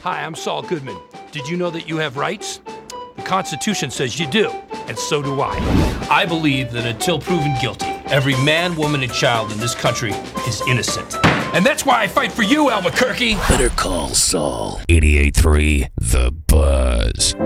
Hi, I'm Saul Goodman. Did you know that you have rights? The Constitution says you do, and so do I. I believe that until proven guilty, every man, woman, and child in this country is innocent. And that's why I fight for you, Albuquerque. Better Call Saul. 88.3 The Buzz.